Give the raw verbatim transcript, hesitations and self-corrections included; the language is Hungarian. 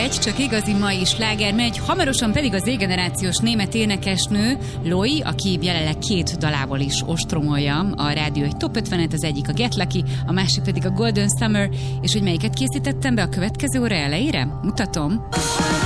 Egy csak igazi mai sláger megy, hamarosan pedig az Z-generációs német énekesnő Loi, aki jelenleg két dalával is ostromolja a rádió egy top ötvenet, az egyik a Get Lucky, a másik pedig a Golden Summer, és hogy melyiket készítettem be a következő óra elejére? Mutatom.